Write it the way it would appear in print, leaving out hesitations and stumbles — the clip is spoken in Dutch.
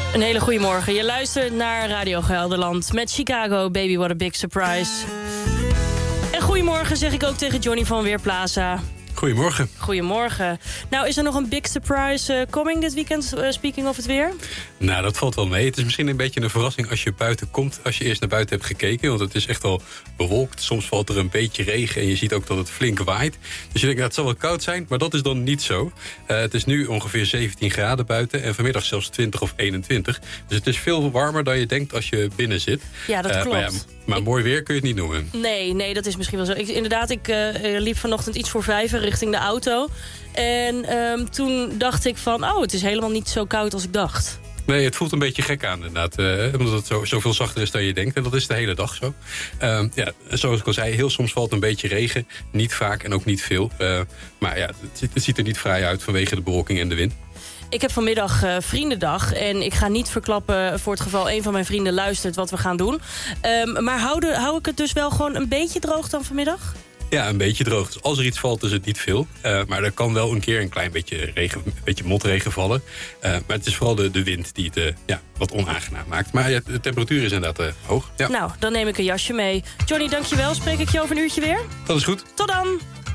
Een hele goede morgen. Je luistert naar Radio Gelderland met Chicago, Baby What a Big Surprise. En goedemorgen zeg ik ook tegen Johnny van Weerplaza. Goedemorgen. Goedemorgen. Nou, is er nog een big surprise coming dit weekend, speaking of het weer? Nou, dat valt wel mee. Het is misschien een beetje een verrassing als je buiten komt, als je eerst naar buiten hebt gekeken. Want het is echt wel bewolkt. Soms valt er een beetje regen en je ziet ook dat het flink waait. Dus je denkt, het zal wel koud zijn, maar dat is dan niet zo. Het is nu ongeveer 17 graden buiten en vanmiddag zelfs 20 of 21. Dus het is veel warmer dan je denkt als je binnen zit. Ja, dat klopt. Maar mooi weer kun je het niet noemen. Nee, dat is misschien wel zo. Ik liep vanochtend iets voor 5 richting de auto. En toen dacht ik van, het is helemaal niet zo koud als ik dacht. Nee, het voelt een beetje gek aan inderdaad. Omdat het zoveel zachter is dan je denkt. En dat is de hele dag zo. Zoals ik al zei, heel soms valt een beetje regen. Niet vaak en ook niet veel. Maar ja, het ziet er niet fraai uit vanwege de bewolking en de wind. Ik heb vanmiddag vriendendag en ik ga niet verklappen voor het geval een van mijn vrienden luistert wat we gaan doen. Maar hou ik het dus wel gewoon een beetje droog dan vanmiddag? Ja, een beetje droog. Dus als er iets valt is het niet veel. Maar er kan wel een keer een klein beetje motregen vallen. Maar het is vooral de wind die het wat onaangenaam maakt. Maar ja, de temperatuur is inderdaad hoog. Ja. Nou, dan neem ik een jasje mee. Johnny, dankjewel. Spreek ik je over een uurtje weer? Dat is goed. Tot dan!